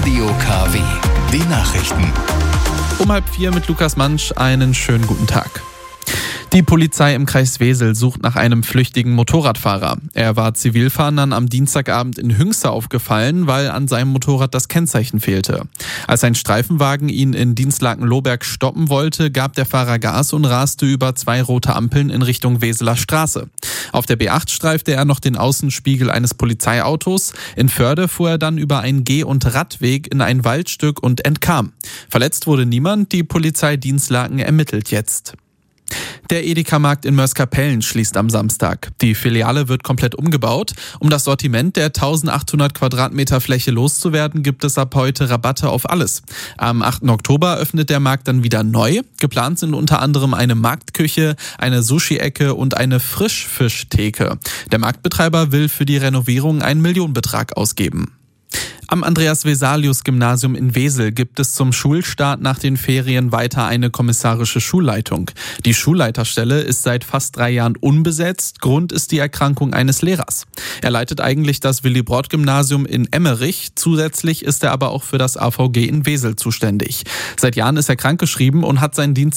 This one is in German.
Radio KW. Die Nachrichten. Um 3:30 mit Lukas Mansch, einen schönen guten Tag. Die Polizei im Kreis Wesel sucht nach einem flüchtigen Motorradfahrer. Er war Zivilfahndern am Dienstagabend in Hünxe aufgefallen, weil an seinem Motorrad das Kennzeichen fehlte. Als ein Streifenwagen ihn in Dinslaken-Lohberg stoppen wollte, gab der Fahrer Gas und raste über 2 rote Ampeln in Richtung Weseler Straße. Auf der B8 streifte er noch den Außenspiegel eines Polizeiautos. In Förde fuhr er dann über einen Geh- und Radweg in ein Waldstück und entkam. Verletzt wurde niemand, die Polizei Dinslaken ermittelt jetzt. Der Edeka-Markt in Moerskapellen schließt am Samstag. Die Filiale wird komplett umgebaut. Um das Sortiment der 1800 Quadratmeter Fläche loszuwerden, gibt es ab heute Rabatte auf alles. Am 8. Oktober öffnet der Markt dann wieder neu. Geplant sind unter anderem eine Marktküche, eine Sushi-Ecke und eine Frischfischtheke. Der Marktbetreiber will für die Renovierung einen Millionenbetrag ausgeben. Am Andreas-Vesalius-Gymnasium in Wesel gibt es zum Schulstart nach den Ferien weiter eine kommissarische Schulleitung. Die Schulleiterstelle ist seit fast 3 Jahren unbesetzt. Grund ist die Erkrankung eines Lehrers. Er leitet eigentlich das Willy-Brandt-Gymnasium in Emmerich. Zusätzlich ist er aber auch für das AVG in Wesel zuständig. Seit Jahren ist er krankgeschrieben und hat seinen Dienst